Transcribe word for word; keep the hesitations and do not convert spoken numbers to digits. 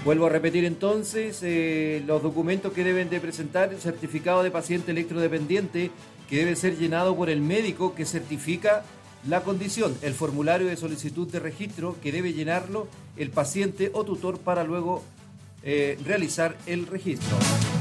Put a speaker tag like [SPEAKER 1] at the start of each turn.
[SPEAKER 1] Vuelvo a repetir entonces, eh, los documentos que deben de presentar: el certificado de paciente electrodependiente, que debe ser llenado por el médico que certifica la condición, el formulario de solicitud de registro, que debe llenarlo el paciente o tutor para luego eh, realizar el registro.